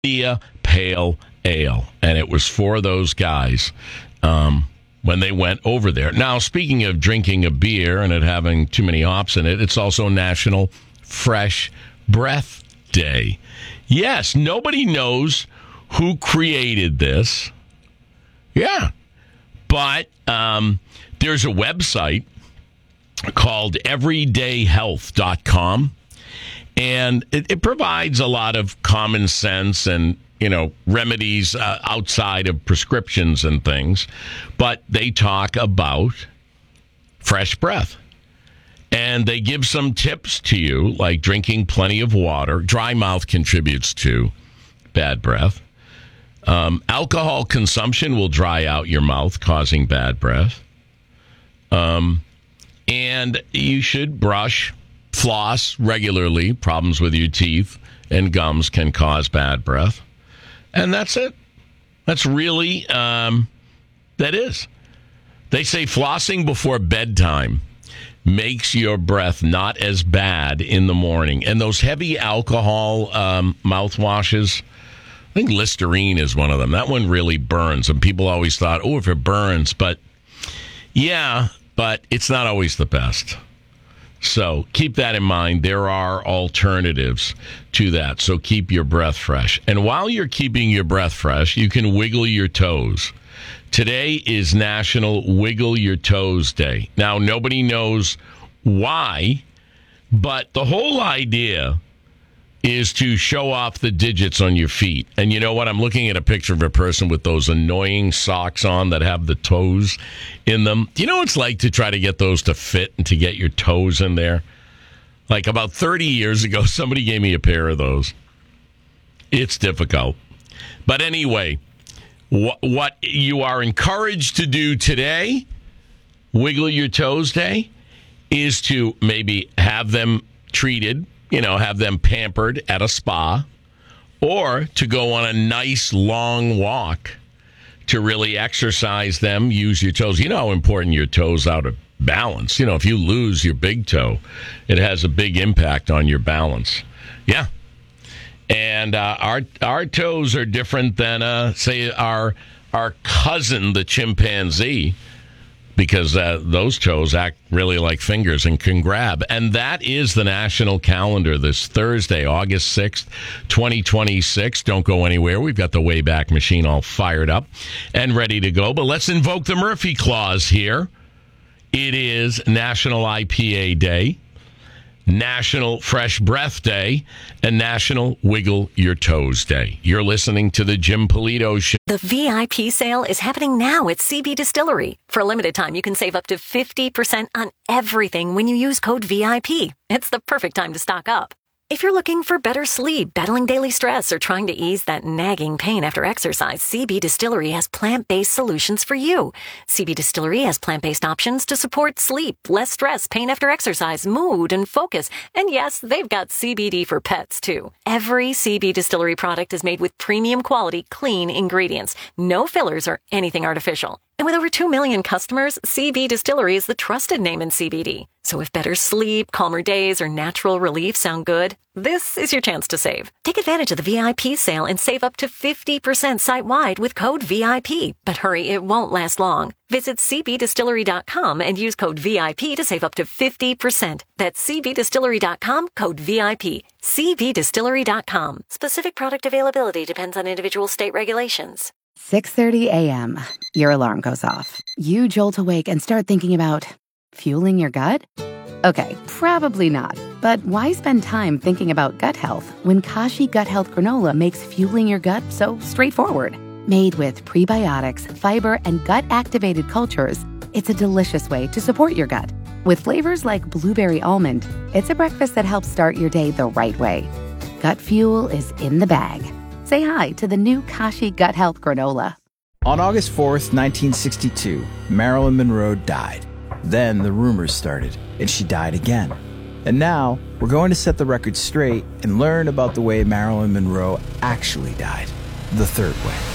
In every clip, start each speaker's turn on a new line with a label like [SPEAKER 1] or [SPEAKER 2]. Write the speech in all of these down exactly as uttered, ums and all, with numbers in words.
[SPEAKER 1] India Pale Ale. And it was for those guys um, when they went over there. Now, speaking of drinking a beer and it having too many hops in it, it's also National Fresh Breath Day. Yes, nobody knows who created this. Yeah. But um, there's a website called everyday health dot com. And it, it provides a lot of common sense and, you know, remedies uh, outside of prescriptions and things. But they talk about fresh breath. And they give some tips to you, like drinking plenty of water. Dry mouth contributes to bad breath. Um, alcohol consumption will dry out your mouth, causing bad breath. Um, and you should brush floss regularly. Problems with your teeth and gums can cause bad breath. And that's it. That's really, um, that is. They say flossing before bedtime makes your breath not as bad in the morning. And those heavy alcohol um, mouthwashes, I think Listerine is one of them. That one really burns. And people always thought, oh, if it burns. But yeah, but it's not always the best. So keep that in mind. There are alternatives to that. So keep your breath fresh. And while you're keeping your breath fresh, you can wiggle your toes. Today is National Wiggle Your Toes Day. Now, nobody knows why, but the whole idea is to show off the digits on your feet. And you know what? I'm looking at a picture of a person with those annoying socks on that have the toes in them. Do you know what it's like to try to get those to fit and to get your toes in there? Like about thirty years ago, somebody gave me a pair of those. It's difficult. But anyway, wh- what you are encouraged to do today, Wiggle Your Toes Day, is to maybe have them treated, you know, have them pampered at a spa, or to go on a nice long walk to really exercise them, use your toes. You know how important your toes are to balance. You know, if you lose your big toe, it has a big impact on your balance. Yeah. And uh, our our toes are different than, uh, say, our, our cousin, the chimpanzee, because uh, those toes act really like fingers and can grab. And that is the national calendar this Thursday, August sixth, twenty twenty-six. Don't go anywhere. We've got the Wayback Machine all fired up and ready to go. But let's invoke the Murphy Clause here. It is National I P A Day, National Fresh Breath Day, and National Wiggle Your Toes Day. You're listening to the Jim Polito Show.
[SPEAKER 2] The V I P sale is happening now at C B Distillery. For a limited time, you can save up to fifty percent on everything when you use code V I P. It's the perfect time to stock up. If you're looking for better sleep, battling daily stress, or trying to ease that nagging pain after exercise, C B Distillery has plant-based solutions for you. C B Distillery has plant-based options to support sleep, less stress, pain after exercise, mood, and focus. And yes, they've got C B D for pets, too. Every C B Distillery product is made with premium quality, clean ingredients. No fillers or anything artificial. And with over two million customers, C B Distillery is the trusted name in C B D. So if better sleep, calmer days, or natural relief sound good, this is your chance to save. Take advantage of the V I P sale and save up to fifty percent site-wide with code V I P. But hurry, it won't last long. Visit c b distillery dot com and use code V I P to save up to fifty percent. That's c b distillery dot com, code V I P. c b distillery dot com. Specific product availability depends on individual state regulations.
[SPEAKER 3] six thirty a.m. Your alarm goes off. You jolt awake and start thinking about fueling your gut? Okay, probably not. But why spend time thinking about gut health when Kashi Gut Health Granola makes fueling your gut so straightforward? Made with prebiotics, fiber, and gut-activated cultures, it's a delicious way to support your gut. With flavors like blueberry almond, it's a breakfast that helps start your day the right way. Gut fuel is in the bag. Say hi to the new Kashi Gut Health Granola.
[SPEAKER 4] On August fourth, nineteen sixty-two, Marilyn Monroe died. Then the rumors started, and she died again. And now, we're going to set the record straight and learn about the way Marilyn Monroe actually died, the third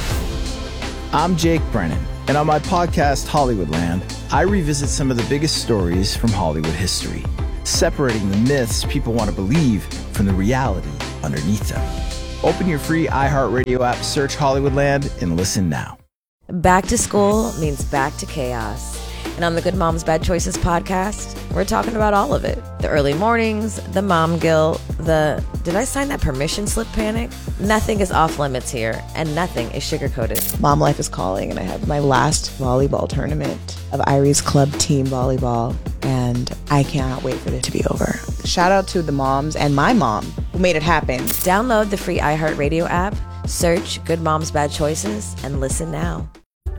[SPEAKER 4] way. I'm Jake Brennan, and on my podcast, Hollywoodland, I revisit some of the biggest stories from Hollywood history, separating the myths people want to believe from the reality underneath them. Open your free iHeartRadio app, search Hollywoodland, and listen now.
[SPEAKER 5] Back to school means back to chaos. And on the Good Moms Bad Choices podcast, we're talking about all of it. The early mornings, the mom guilt, the did I sign that permission slip panic? Nothing is off limits here, and nothing is sugar-coated.
[SPEAKER 6] Mom life is calling, and I have my last volleyball tournament of Irie's club team volleyball, and I cannot wait for it to be over. Shout out to the moms and my mom who made it happen.
[SPEAKER 5] Download the free iHeartRadio app, search Good Moms Bad Choices, and listen now.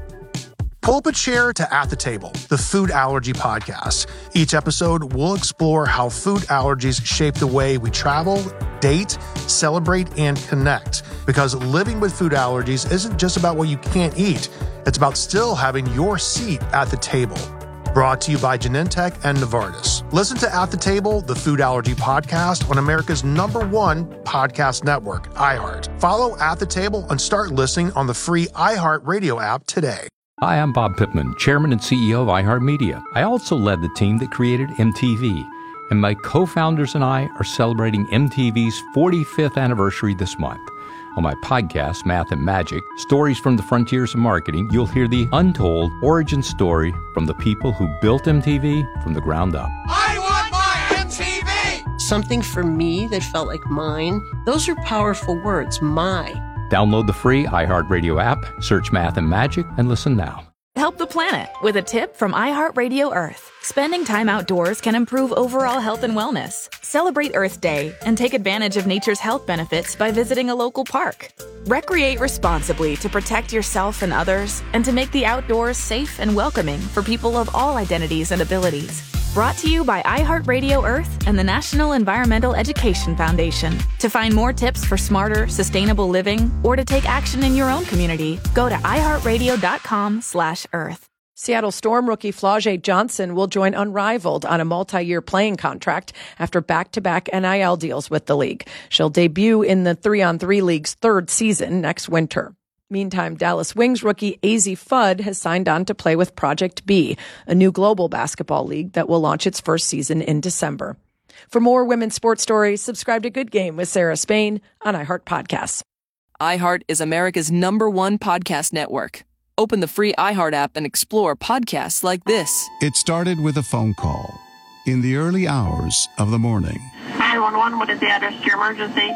[SPEAKER 7] Pull up a chair to At the Table, the food allergy podcast. Each episode, we'll explore how food allergies shape the way we travel, date, celebrate, and connect. Because living with food allergies isn't just about what you can't eat. It's about still having your seat at the table. Brought to you by Genentech and Novartis. Listen to At the Table, the food allergy podcast on America's number one podcast network, iHeart. Follow At the Table and start listening on the free iHeartRadio app today.
[SPEAKER 8] Hi, I'm Bob Pittman, Chairman and C E O of iHeartMedia. I also led the team that created M T V, and my co-founders and I are celebrating M T V's forty-fifth anniversary this month. On my podcast, Math and Magic, Stories from the Frontiers of Marketing, you'll hear the untold origin story from the people who built M T V from the ground up.
[SPEAKER 9] I want my M T V! Something for me that felt like mine. Those are powerful words, my.
[SPEAKER 8] Download the free iHeartRadio app, search Math and Magic, and listen now.
[SPEAKER 10] Help the planet with a tip from iHeartRadio Earth. Spending time outdoors can improve overall health and wellness. Celebrate Earth Day and take advantage of nature's health benefits by visiting a local park. Recreate responsibly to protect yourself and others, and to make the outdoors safe and welcoming for people of all identities and abilities. Brought to you by iHeartRadio Earth and the National Environmental Education Foundation. To find more tips for smarter, sustainable living, or to take action in your own community, go to iHeartRadio.com slash Earth.
[SPEAKER 11] Seattle Storm rookie Flau'jae Johnson will join Unrivaled on a multi-year playing contract after back-to-back N I L deals with the league. She'll debut in the three-on-three league's third season next winter. Meantime, Dallas Wings rookie Azzi Fudd has signed on to play with Project B, a new global basketball league that will launch its first season in December. For more women's sports stories, subscribe to Good Game with Sarah Spain on iHeart Podcasts.
[SPEAKER 12] iHeart is America's number one podcast network. Open the free iHeart app and explore podcasts like this.
[SPEAKER 13] It started with a phone call in the early hours of the morning.
[SPEAKER 14] nine one one, what is the address to your emergency?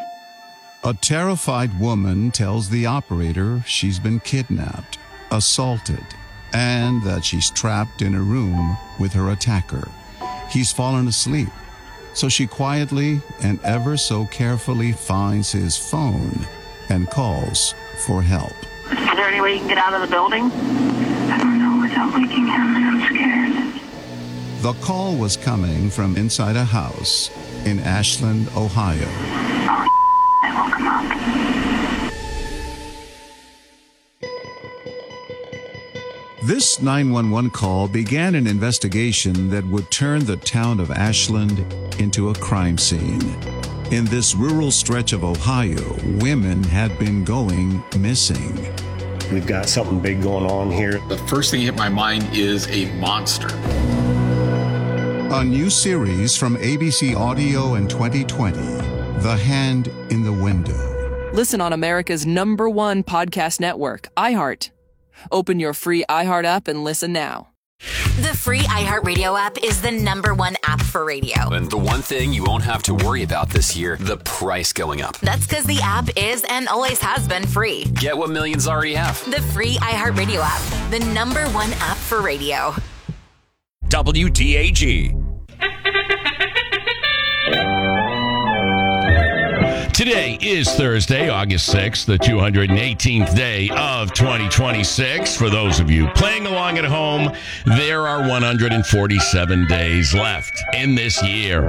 [SPEAKER 13] A terrified woman tells the operator she's been kidnapped, assaulted, and that she's trapped in a room with her attacker. He's fallen asleep, so she quietly and ever so carefully finds his phone and calls for help.
[SPEAKER 14] Is there any way you can get out of the building? I don't know without waking him, and I'm scared.
[SPEAKER 13] The call was coming from inside a house in Ashland, Ohio.
[SPEAKER 14] Oh, I woke him up.
[SPEAKER 13] This nine one one call began an investigation that would turn the town of Ashland into a crime scene. In this rural stretch of Ohio, women had been going missing.
[SPEAKER 15] We've got something big going on here.
[SPEAKER 16] The first thing that hit my mind is a monster.
[SPEAKER 13] A new series from A B C Audio in twenty twenty, The Hand in the Window.
[SPEAKER 12] Listen on America's number one podcast network, iHeart. Open your free iHeart app and listen now.
[SPEAKER 17] The free iHeartRadio app is the number one app for radio.
[SPEAKER 18] And the one thing you won't have to worry about this year, the price going up.
[SPEAKER 17] That's because the app is and always has been free.
[SPEAKER 18] Get what millions already have.
[SPEAKER 17] The free iHeartRadio app, the number one app for radio.
[SPEAKER 18] W D A G.
[SPEAKER 1] Today is Thursday, August sixth, the two hundred eighteenth day of twenty twenty-six. For those of you playing along at home, there are one hundred forty-seven days left in this year.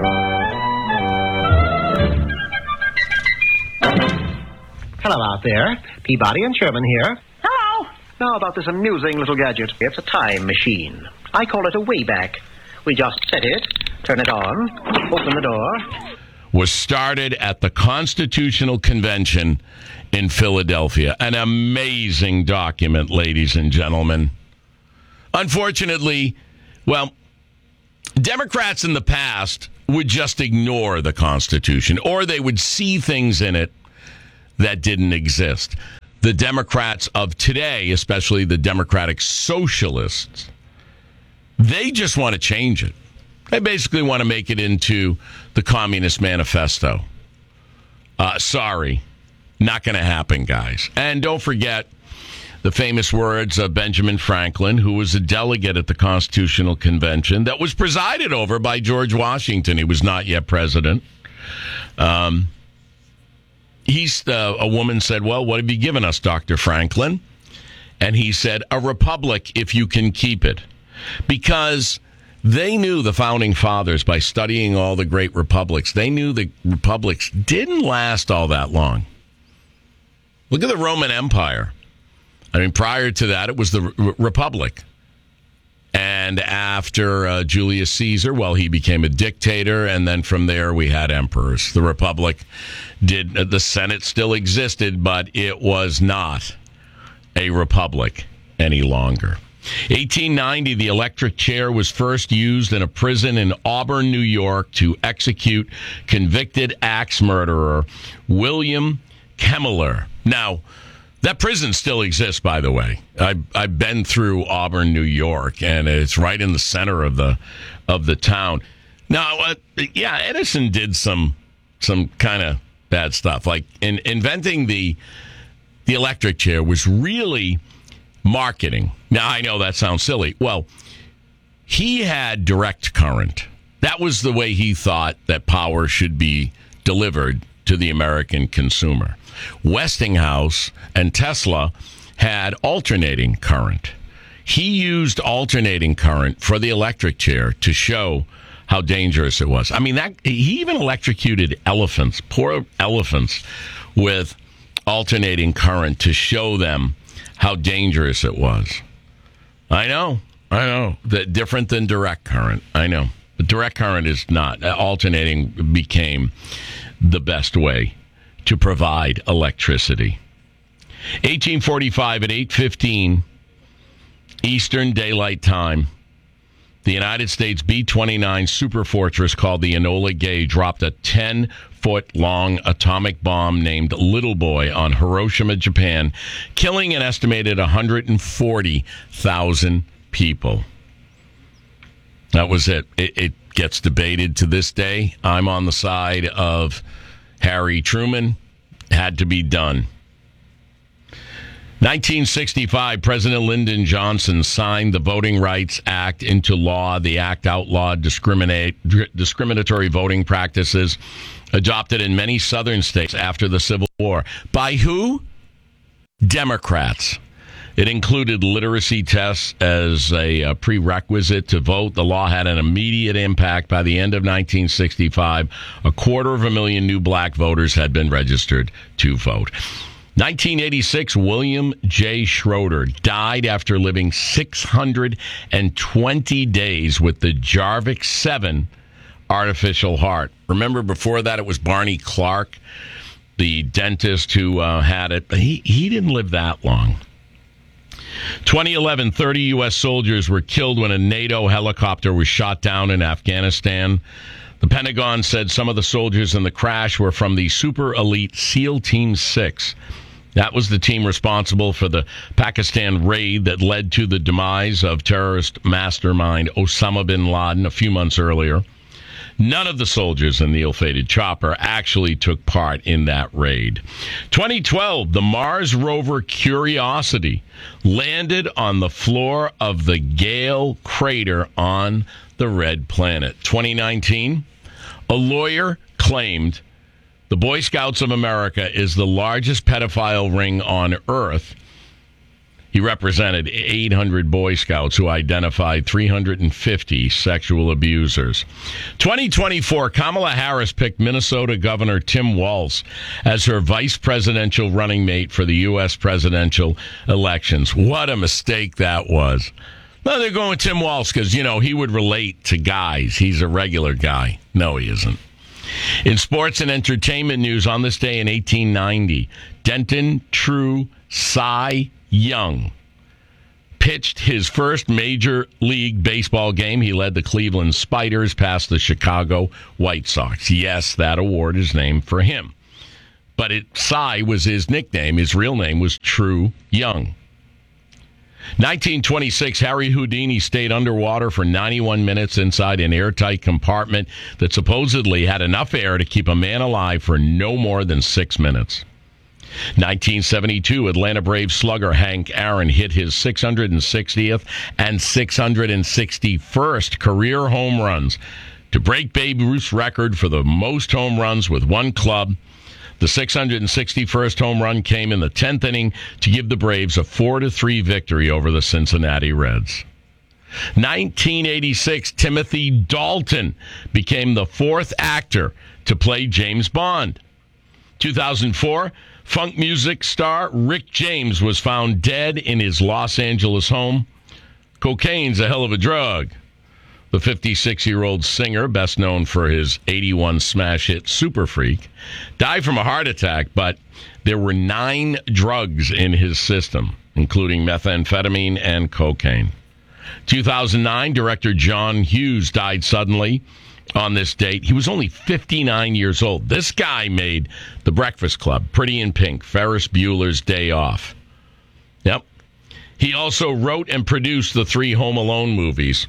[SPEAKER 19] Hello out there. Peabody and Sherman here.
[SPEAKER 14] Hello.
[SPEAKER 19] Now about this amusing little gadget. It's a time machine. I call it a Wayback. We just set it, turn it on, open the door.
[SPEAKER 1] Was started at the Constitutional Convention in Philadelphia. An amazing document, ladies and gentlemen. Unfortunately, well, Democrats in the past would just ignore the Constitution, or they would see things in it that didn't exist. The Democrats of today, especially the Democratic Socialists, they just want to change it. They basically want to make it into the Communist Manifesto. Uh, sorry, not going to happen, guys. And don't forget the famous words of Benjamin Franklin, who was a delegate at the Constitutional Convention that was presided over by George Washington. He was not yet president. Um, he's uh, a woman said, well, what have you given us, Doctor Franklin? And he said, a republic if you can keep it. Because they knew, the founding fathers, by studying all the great republics, they knew the republics didn't last all that long. Look at the Roman Empire. I mean, prior to that, it was the R- Republic. And after uh, Julius Caesar, well, he became a dictator, and then from there we had emperors. The Republic did, uh, the Senate still existed, but it was not a republic any longer. eighteen ninety, the electric chair was first used in a prison in Auburn, New York, to execute convicted axe murderer William Kemmler. Now, that prison still exists, by the way. I've, I've been through Auburn, New York, and it's right in the center of the of the town. Now, uh, yeah, Edison did some some kind of bad stuff. Like in inventing the the electric chair was really marketing. Now, I know that sounds silly. Well, he had direct current. That was the way he thought that power should be delivered to the American consumer. Westinghouse and Tesla had alternating current. He used alternating current for the electric chair to show how dangerous it was. I mean, that he even electrocuted elephants, poor elephants, with alternating current to show them how dangerous it was. I know, I know. That different than direct current. I know. But direct current is not. Alternating became the best way to provide electricity. eighteen forty-five at eight fifteen Eastern Daylight Time, the United States B twenty-nine superfortress called the Enola Gay dropped a ten-foot-long atomic bomb named Little Boy on Hiroshima, Japan, killing an estimated one hundred forty thousand people. That was it. It, it gets debated to this day. I'm on the side of Harry Truman. Had to be done. nineteen sixty-five, President Lyndon Johnson signed the Voting Rights Act into law. The act outlawed discriminate, discriminatory voting practices adopted in many southern states after the Civil War. By who? Democrats. It included literacy tests as a, a prerequisite to vote. The law had an immediate impact. By the end of nineteen sixty-five, a quarter of a million new black voters had been registered to vote. nineteen eighty-six, William J. Schroeder died after living six hundred twenty days with the Jarvik seven artificial heart. Remember, before that, it was Barney Clark, the dentist who uh, had it. But he, he didn't live that long. twenty eleven, thirty U S soldiers were killed when a NATO helicopter was shot down in Afghanistan. The Pentagon said some of the soldiers in the crash were from the super elite SEAL Team six. That was the team responsible for the Pakistan raid that led to the demise of terrorist mastermind Osama bin Laden a few months earlier. None of the soldiers in the ill-fated chopper actually took part in that raid. twenty twelve, the Mars rover Curiosity landed on the floor of the Gale crater on the Red Planet. twenty nineteen, a lawyer claimed the Boy Scouts of America is the largest pedophile ring on Earth. He represented eight hundred Boy Scouts who identified three hundred fifty sexual abusers. twenty twenty-four, Kamala Harris picked Minnesota Governor Tim Walz as her vice presidential running mate for the U S presidential elections. What a mistake that was. No, they're going with Tim Walz because, you know, he would relate to guys. He's a regular guy. No, he isn't. In sports and entertainment news, on this day in eighteen ninety, Denton True Cy Young pitched his first Major League Baseball game. He led the Cleveland Spiders past the Chicago White Sox. Yes, that award is named for him. but it, Cy was his nickname. His real name was True Young. nineteen twenty-six, Harry Houdini stayed underwater for ninety-one minutes inside an airtight compartment that supposedly had enough air to keep a man alive for no more than six minutes. nineteen seventy-two, Atlanta Braves slugger Hank Aaron hit his six hundred sixtieth and six hundred sixty-first career home runs to break Babe Ruth's record for the most home runs with one club. The six hundred sixty-first home run came in the tenth inning to give the Braves a four to three victory over the Cincinnati Reds. nineteen eighty-six, Timothy Dalton became the fourth actor to play James Bond. two thousand four, funk music star Rick James was found dead in his Los Angeles home. Cocaine's a hell of a drug. The fifty-six-year-old singer, best known for his eighty-one smash hit Super Freak, died from a heart attack, but there were nine drugs in his system, including methamphetamine and cocaine. two thousand nine, director John Hughes died suddenly on this date. He was only fifty-nine years old. This guy made The Breakfast Club, Pretty in Pink, Ferris Bueller's Day Off. Yep. He also wrote and produced the three Home Alone movies.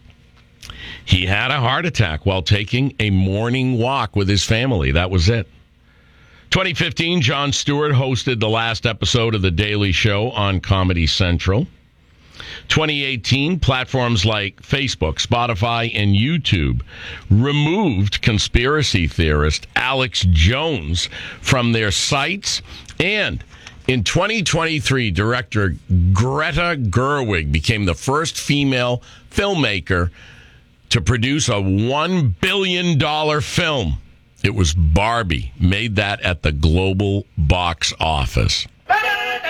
[SPEAKER 1] He had a heart attack while taking a morning walk with his family. That was it. twenty fifteen, Jon Stewart hosted the last episode of The Daily Show on Comedy Central. twenty eighteen, platforms like Facebook, Spotify, and YouTube removed conspiracy theorist Alex Jones from their sites. And in twenty twenty-three, director Greta Gerwig became the first female filmmaker to produce a one billion dollars film. It was Barbie, made that at the global box office.